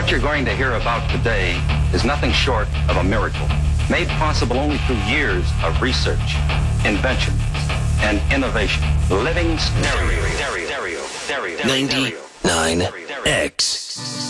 What you're going to hear about today is nothing short of a miracle, made possible only through years of research, invention, and innovation. Living stereo. 99X.